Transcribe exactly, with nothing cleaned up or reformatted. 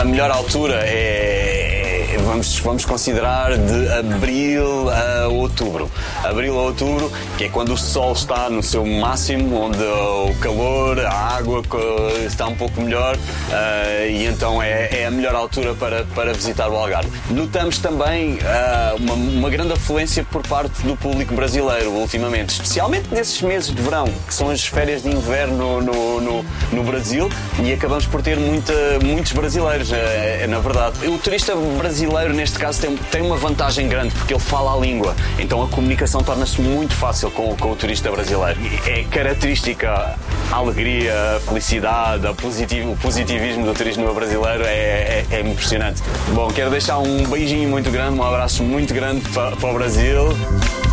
a melhor altura é, vamos, vamos considerar de abril a outubro. Abril a outubro, que é quando o sol está no seu máximo, onde o calor, a água está um pouco melhor, uh, e então é, é a melhor altura para, para visitar o Algarve. Notamos também uh, uma, uma grande afluência por parte do público brasileiro ultimamente, especialmente nesses meses de verão, que são as férias de inverno no, no, no Brasil, e acabamos por ter muita, muitos brasileiros, é, é, na verdade. O turista brasileiro, neste caso, tem, tem uma vantagem grande, porque ele fala a língua, então a comunicação torna-se muito fácil com, com o turista brasileiro. É característica a alegria, a felicidade, a positivo, o positivismo do turismo brasileiro é, é, é impressionante. Bom, quero deixar um beijinho muito grande, um abraço muito grande para, para o Brasil.